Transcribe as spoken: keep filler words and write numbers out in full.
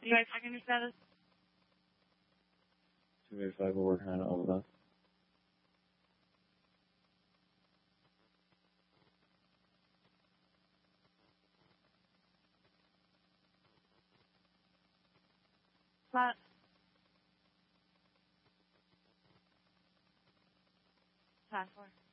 You guys checking your status? two eighty-five, we're working on it all that. Flat. Task force.